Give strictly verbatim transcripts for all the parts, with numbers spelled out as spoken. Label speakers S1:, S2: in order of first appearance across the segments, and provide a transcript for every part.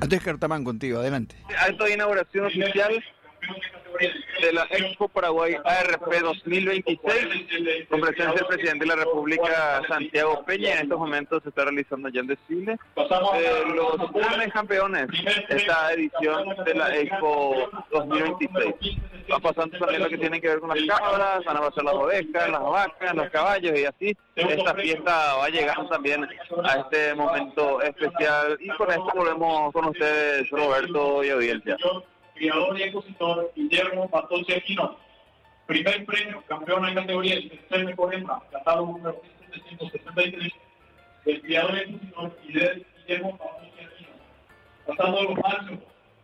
S1: Andrés Cartamán contigo, adelante.
S2: Acto de inauguración oficial de la Expo Paraguay A R P dos mil veintiséis, con presencia del presidente de la República, Santiago Peña. En estos momentos se está realizando ya el desfile de los jóvenes campeones de esta edición de la Expo dos mil veintiséis. Va pasando también lo que tiene que ver con las cabras, van a pasar las ovejas, las vacas, los caballos, y así esta fiesta va llegando también a este momento especial. Y con esto volvemos con ustedes, Roberto y audiencia.
S3: Criador y expositor Guillermo Patoche Aquino. Primer premio, campeón en categoría de tercer mejor hembra, catálogo número mil setecientos sesenta y tres, del criador y expositor Guillermo Patoche Aquino. Pasando a los machos,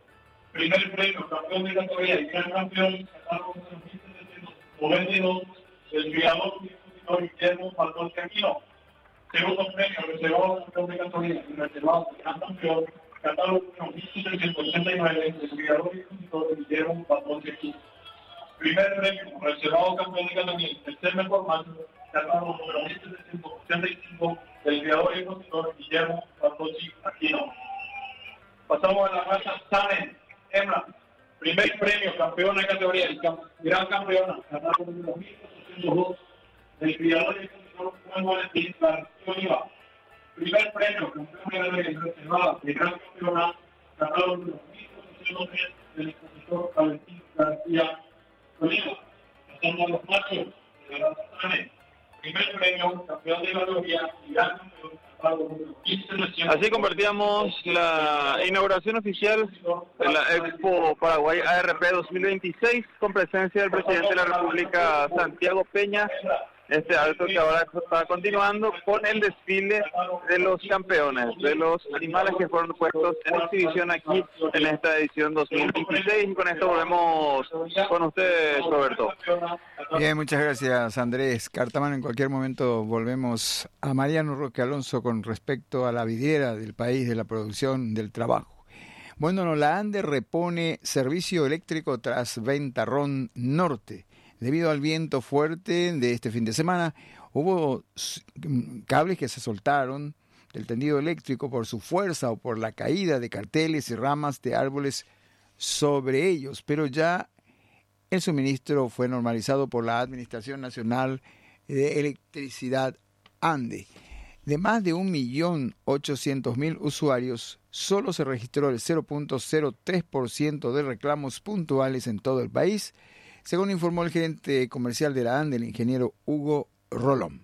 S3: primer premio, campeón de categoría y gran campeón, catálogo número mil setecientos noventa y dos, del criador y expositor Guillermo Patoche Aquino. Segundo premio, reservado campeón de categoría y reservado gran campeón, catálogo mil setecientos ochenta y nueve, del criador y expositor Guillermo Patoche Aquino. Primer premio, reservado campeón de categoría, tercer mejor macho, catálogo número mil setecientos ochenta y cinco, del criador y expositor Guillermo Patoche Aquino. Pasamos a la raza Sanen, hembra. Primer premio, campeona de categoría y cam- gran campeona, catálogo número mil ochocientos dos, del criador y expositor Juan Valentín García Oliva. Primer premio, campeón de la reservada de gran campeona, catálogo número mil ochocientos tres, del expositor Valentín García Oliva. Pasando a los machos de la raza Sanen. Primer premio, campeón de categoría y gran campeón, catálogo número mil setecientos.
S2: Así convertíamos la inauguración oficial de la Expo Paraguay A R P dos mil veintiséis, con presencia del presidente de la República, Santiago Peña. Este acto que ahora está continuando con el desfile de los campeones, de los animales que fueron puestos en exhibición aquí en esta edición dos mil veintiséis. Y con esto volvemos con ustedes, Roberto.
S1: Bien, muchas gracias, Andrés Cartamán. En cualquier momento volvemos a Mariano Roque Alonso con respecto a la vidriera del país, de la producción, del trabajo. Bueno, la ANDE repone servicio eléctrico tras Ventarrón Norte. Debido al viento fuerte de este fin de semana, hubo cables que se soltaron del tendido eléctrico por su fuerza o por la caída de carteles y ramas de árboles sobre ellos, pero ya el suministro fue normalizado por la Administración Nacional de Electricidad ANDE. De más de un millón ochocientos mil usuarios, solo se registró el cero punto cero tres por ciento de reclamos puntuales en todo el país, según informó el gerente comercial de la ANDE, el ingeniero Hugo Rolón.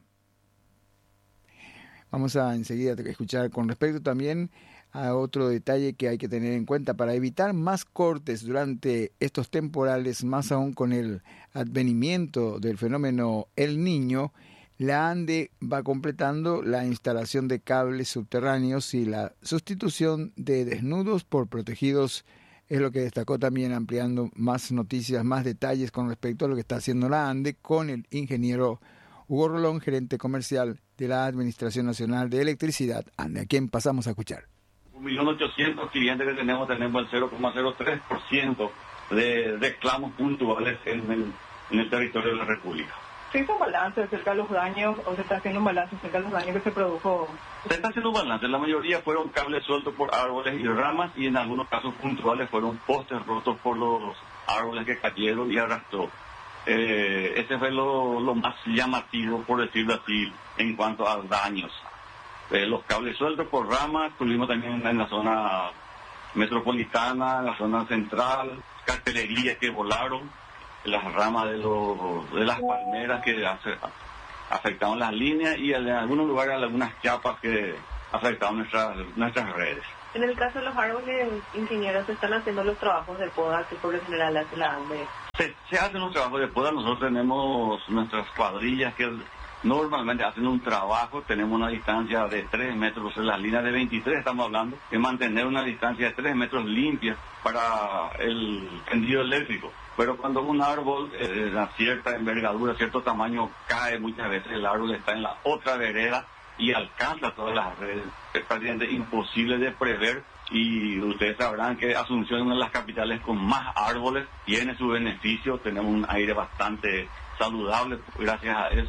S1: Vamos a enseguida escuchar con respecto también a otro detalle que hay que tener en cuenta para evitar más cortes durante estos temporales, más aún con el advenimiento del fenómeno El Niño. La ANDE va completando la instalación de cables subterráneos y la sustitución de desnudos por protegidos. Es lo que destacó también, ampliando más noticias, más detalles con respecto a lo que está haciendo la ANDE con el ingeniero Hugo Rolón, gerente comercial de la Administración Nacional de Electricidad ANDE, a quien pasamos a escuchar.
S4: Un millón ochocientos clientes que tenemos, tenemos el cero coma cero tres por ciento de reclamos puntuales en el, en el territorio de la República.
S5: ¿Se hizo un balance acerca de los daños o se está haciendo un balance acerca de los daños que se produjo?
S4: Se está haciendo un balance. La mayoría fueron cables sueltos por árboles y ramas, y en algunos casos puntuales fueron postes rotos por los árboles que cayeron y arrastró. Eh, ese fue lo, lo más llamativo, por decirlo así, en cuanto a daños. Eh, los cables sueltos por ramas, tuvimos también en la zona metropolitana, en la zona central, cartelerías que volaron, las ramas de, los, de las palmeras que hace, afectaron las líneas, y en algunos lugares algunas chapas que afectaron nuestras, nuestras redes.
S5: En el caso de los árboles, ingenieros, se están haciendo los trabajos de poda que por lo general hace la ANDE.
S4: Se, se hacen los trabajos de poda. Nosotros tenemos nuestras cuadrillas que normalmente hacen un trabajo. Tenemos una distancia de tres metros en las líneas de veintitrés, estamos hablando, de mantener una distancia de tres metros limpia para el tendido eléctrico. Pero cuando un árbol eh, de cierta envergadura, cierto tamaño, cae, muchas veces el árbol está en la otra vereda y alcanza todas las redes. Es prácticamente imposible de prever, y ustedes sabrán que Asunción es una de las capitales con más árboles, tiene su beneficio, tenemos un aire bastante saludable gracias a eso,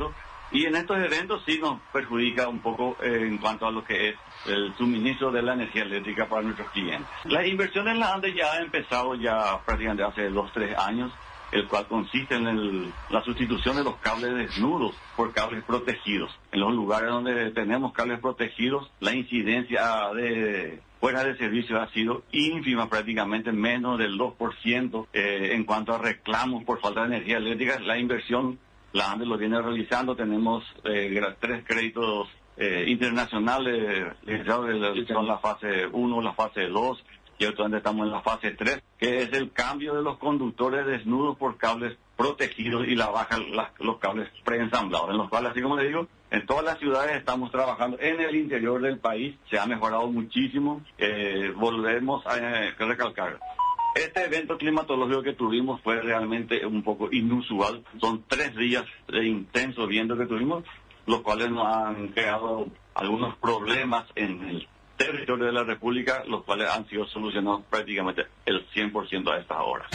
S4: Y en estos eventos sí nos perjudica un poco eh, en cuanto a lo que es el suministro de la energía eléctrica para nuestros clientes. La inversión en la ANDE ya ha empezado ya prácticamente hace dos, tres años, el cual consiste en el, la sustitución de los cables desnudos por cables protegidos. En los lugares donde tenemos cables protegidos, la incidencia de fuera de servicio ha sido ínfima, prácticamente menos del dos por ciento eh, en cuanto a reclamos por falta de energía eléctrica. La inversión, la ANDE lo viene realizando, tenemos eh, tres créditos eh, internacionales, eh, son la fase uno, la fase dos, y actualmente estamos en la fase tres, que es el cambio de los conductores desnudos por cables protegidos y la baja la, los cables preensamblados, en los cuales, así como les digo, en todas las ciudades estamos trabajando. En el interior del país se ha mejorado muchísimo. Eh, volvemos a eh, recalcar. Este evento climatológico que tuvimos fue realmente un poco inusual. Son tres días de intenso viento que tuvimos, los cuales nos han creado algunos problemas en el territorio de la República, los cuales han sido solucionados prácticamente el cien por ciento a estas horas.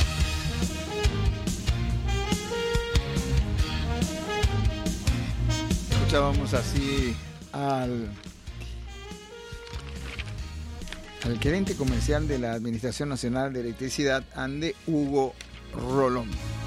S1: Escuchábamos así al, al gerente comercial de la Administración Nacional de Electricidad, ANDE, Hugo Rolón.